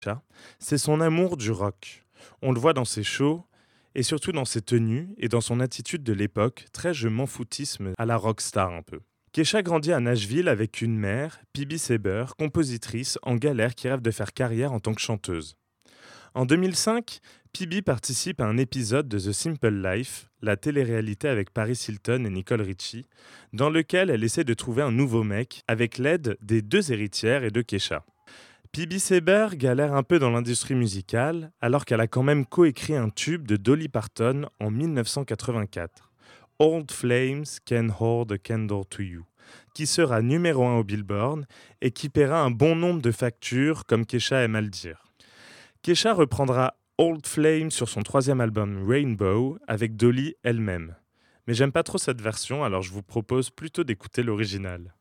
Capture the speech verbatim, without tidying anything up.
Kesha, c'est son amour du rock. On le voit dans ses shows et surtout dans ses tenues et dans son attitude de l'époque, très je m'en foutisme à la rockstar un peu. Kesha grandit à Nashville avec une mère, Phoebe Saber, compositrice en galère qui rêve de faire carrière en tant que chanteuse. En deux mille cinq, Phoebe participe à un épisode de The Simple Life, la télé-réalité avec Paris Hilton et Nicole Richie, dans lequel elle essaie de trouver un nouveau mec avec l'aide des deux héritières et de Kesha. Phoebe Saber galère un peu dans l'industrie musicale, alors qu'elle a quand même coécrit un tube de Dolly Parton en dix-neuf cent quatre-vingt-quatre, Old Flames Can Hold a Candle to You, qui sera numéro un au Billboard et qui paiera un bon nombre de factures, comme Kesha aime à le dire. Kesha reprendra Old Flame sur son troisième album Rainbow avec Dolly elle-même. Mais j'aime pas trop cette version, alors je vous propose plutôt d'écouter l'original.